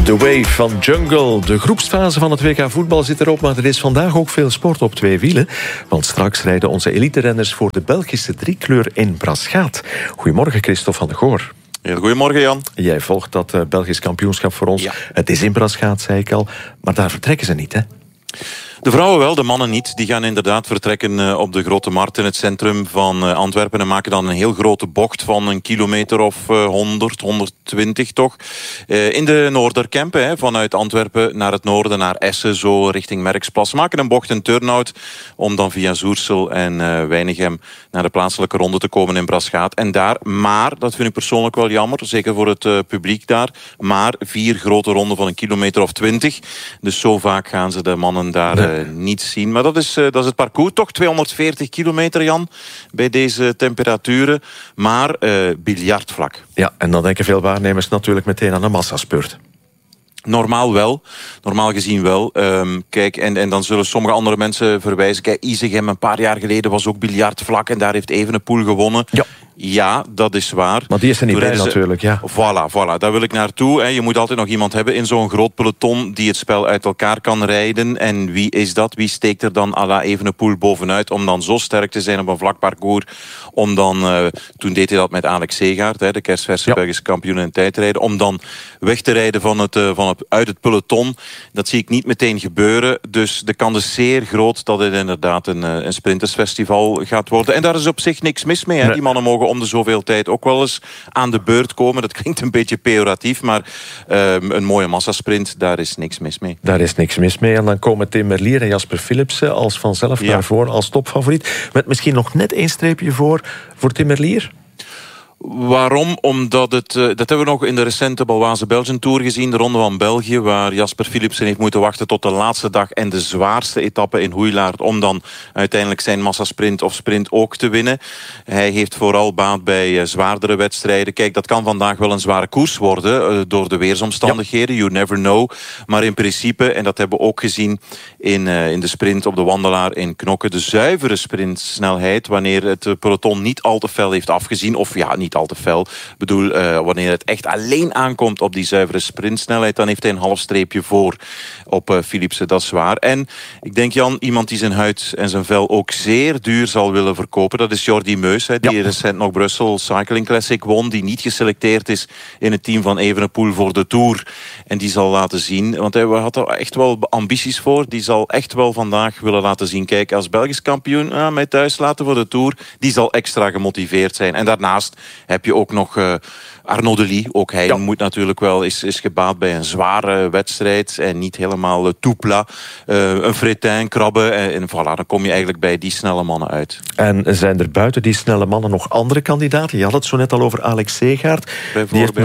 The Wave van Jungle. De groepsfase van het WK voetbal zit erop, maar er is vandaag ook veel sport op twee wielen. Want straks rijden onze elite-renners voor de Belgische driekleur in Braschaat. Goedemorgen, Christophe van de Goor. Heel goedemorgen, Jan. Jij volgt dat Belgisch kampioenschap voor ons. Ja. Het is in Braschaat, zei ik al, maar daar vertrekken ze niet, hè? De vrouwen wel, de mannen niet. Die gaan inderdaad vertrekken op de Grote Markt in het centrum van Antwerpen en maken dan een heel grote bocht van een kilometer of 100, 120 toch. In de Noorderkempen, vanuit Antwerpen naar het noorden, naar Essen, zo richting Merksplas. Maken een bocht, een turnout, om dan via Zoersel en Weinigem naar de plaatselijke ronde te komen in Braschaat. En daar, maar, dat vind ik persoonlijk wel jammer, zeker voor het publiek daar, maar 4 grote ronden van een kilometer of 20. Dus zo vaak gaan ze de mannen daar niet zien. Maar dat is het parcours. Toch 240 kilometer, Jan, bij deze temperaturen. Maar biljartvlak. Ja, en dan denken veel waarnemers natuurlijk meteen aan een massaspurt. Normaal wel. Normaal gezien wel. Kijk, en dan zullen sommige andere mensen verwijzen. Kijk, Isegem een paar jaar geleden was ook biljartvlak en daar heeft Evenepoel gewonnen. Ja, dat is waar. Maar die is er niet bij natuurlijk, ja. Voilà, daar wil ik naartoe. Je moet altijd nog iemand hebben in zo'n groot peloton die het spel uit elkaar kan rijden. En wie is dat? Wie steekt er dan à la Evenepoel bovenuit om dan zo sterk te zijn op een vlak parcours? Om dan, toen deed hij dat met Alex Segaert, de kerstverse Belgische kampioen in tijdrijden, om dan weg te rijden uit het peloton. Dat zie ik niet meteen gebeuren. Dus de kans is zeer groot dat het inderdaad een sprintersfestival gaat worden. En daar is op zich niks mis mee. Hè? Die mannen mogen om de zoveel tijd ook wel eens aan de beurt komen. Dat klinkt een beetje pejoratief, maar een mooie massasprint, daar is niks mis mee. Daar is niks mis mee. En dan komen Tim Merlier en Jasper Philipsen als vanzelf naar voren als topfavoriet. Met misschien nog net 1 streepje voor Tim Merlier. Waarom? Omdat dat hebben we nog in de recente Baloise Belgian Tour gezien, de Ronde van België, waar Jasper Philipsen heeft moeten wachten tot de laatste dag en de zwaarste etappe in Hoeilaard om dan uiteindelijk zijn massasprint of sprint ook te winnen. Hij heeft vooral baat bij zwaardere wedstrijden. Kijk, dat kan vandaag wel een zware koers worden door de weersomstandigheden. You never know. Maar in principe, en dat hebben we ook gezien in de sprint op de Wandelaar in Knokke, de zuivere sprintsnelheid, wanneer het peloton niet al te fel heeft afgezien, of niet al te fel. Ik bedoel, wanneer het echt alleen aankomt op die zuivere sprintsnelheid, dan heeft hij een half streepje voor op Philipsen. Dat is waar. En ik denk, Jan, iemand die zijn huid en zijn vel ook zeer duur zal willen verkopen, dat is Jordi Meus, die recent nog Brussel Cycling Classic won, die niet geselecteerd is in het team van Evenepoel voor de Tour. En die zal laten zien, want hij had er echt wel ambities voor, die zal echt wel vandaag willen laten zien, kijk, als Belgisch kampioen mij thuis laten voor de Tour, die zal extra gemotiveerd zijn. En daarnaast heb je ook nog Arnaud Delis. Ook hij moet natuurlijk wel is gebaat bij een zware wedstrijd en niet helemaal toepla. Een Fretin, Krabbe en voilà, dan kom je eigenlijk bij die snelle mannen uit. En zijn er buiten die snelle mannen nog andere kandidaten? Je had het zo net al over Alex Segaert. Die heeft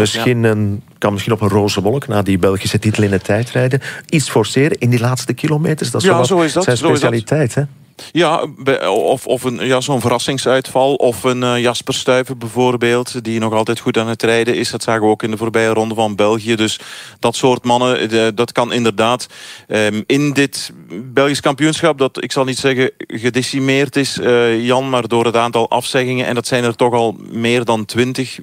kan misschien op een roze wolk na die Belgische titel in het tijdrijden iets forceren in die laatste kilometers. Dat is zo is dat. Zijn specialiteit, hè? Ja, of zo'n verrassingsuitval. Of een Jasper Stuyven bijvoorbeeld, die nog altijd goed aan het rijden is. Dat zagen we ook in de voorbije ronde van België. Dus dat soort mannen, dat kan inderdaad in dit Belgisch kampioenschap, dat ik zal niet zeggen gedecimeerd is, Jan, maar door het aantal afzeggingen. En dat zijn er toch al meer dan 20,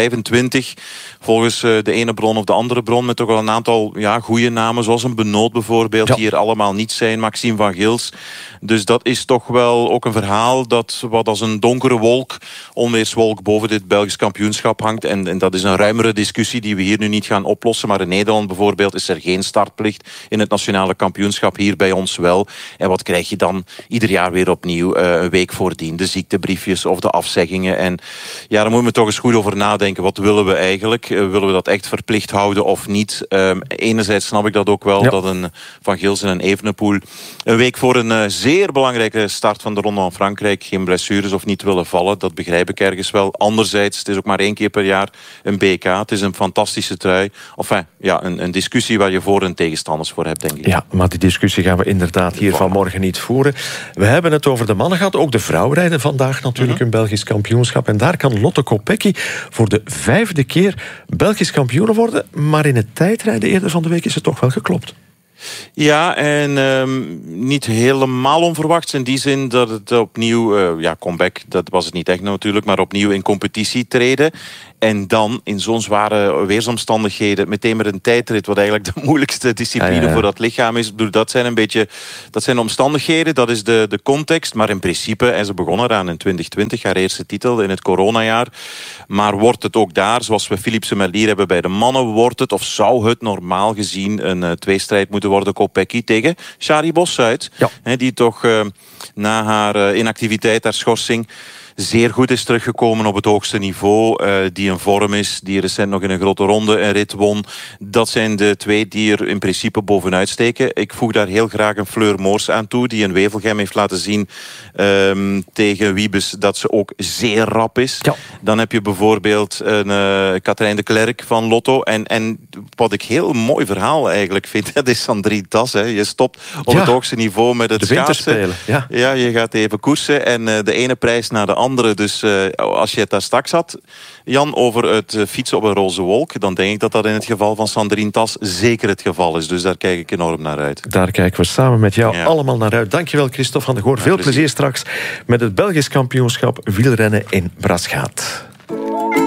25. Volgens de ene bron of de andere bron, met toch wel een aantal goede namen, zoals een Benoot bijvoorbeeld, die er allemaal niet zijn. Maxime van Gils. Dus dat is toch wel ook een verhaal dat wat als een donkere wolk, onweerswolk boven dit Belgisch kampioenschap hangt. En dat is een ruimere discussie die we hier nu niet gaan oplossen. Maar in Nederland bijvoorbeeld is er geen startplicht in het nationale kampioenschap. Hier bij ons wel. En wat krijg je dan ieder jaar weer opnieuw een week voordien? De ziektebriefjes of de afzeggingen. En ja, daar moeten we toch eens goed over nadenken. Wat willen we eigenlijk? Willen we dat echt verplicht houden of niet? Enerzijds snap ik dat ook wel, dat een Van Gils en een Evenepoel een week voor een zeer belangrijke start van de Ronde van Frankrijk geen blessures of niet willen vallen. Dat begrijp ik ergens wel. Anderzijds, het is ook maar 1 keer per jaar een BK. Het is een fantastische trui. Enfin, een discussie waar je voor- en tegenstanders voor hebt, denk ik. Ja, maar die discussie gaan we inderdaad hier vanmorgen niet voeren. We hebben het over de mannen gehad. Ook de vrouwen rijden vandaag natuurlijk een Belgisch kampioenschap. En daar kan Lotte Kopecky voor de 5e keer Belgisch kampioen worden. Maar in het tijdrijden eerder van de week is het toch wel geklopt. Ja, en niet helemaal onverwachts in die zin dat het opnieuw, comeback, dat was het niet echt natuurlijk, maar opnieuw in competitie treden. En dan in zo'n zware weersomstandigheden meteen met een tijdrit, wat eigenlijk de moeilijkste discipline voor dat lichaam is. Ik bedoel, dat zijn omstandigheden, dat is de context. Maar in principe, en ze begonnen eraan in 2020, haar eerste titel in het coronajaar. Maar wordt het ook daar, zoals we Philipsen Merlier hebben bij de mannen, wordt het of zou het normaal gezien een tweestrijd moeten worden, Kopecky tegen Shari Bossuit. Ja. Die toch na haar inactiviteit, haar schorsing, zeer goed is teruggekomen op het hoogste niveau. Die in vorm is, die recent nog in een grote ronde een rit won. Dat zijn de twee die er in principe bovenuit steken. Ik voeg daar heel graag een Fleur Moors aan toe, die in Wevelgem heeft laten zien tegen Wiebes dat ze ook zeer rap is. Ja. Dan heb je bijvoorbeeld een Katrijn de Klerk van Lotto. En wat ik heel mooi verhaal eigenlijk vind, dat is Sandrine Tas. Hè. Je stopt op het hoogste niveau met het schaatsen. Ja, je gaat even koersen en de ene prijs naar de andere. Dus als je het daar straks had, Jan, over het fietsen op een roze wolk, dan denk ik dat dat in het geval van Sandrine Tas zeker het geval is. Dus daar kijk ik enorm naar uit. Daar kijken we samen met jou allemaal naar uit. Dankjewel, Christophe van der Goor. Veel plezier straks met het Belgisch kampioenschap wielrennen in Braschaat.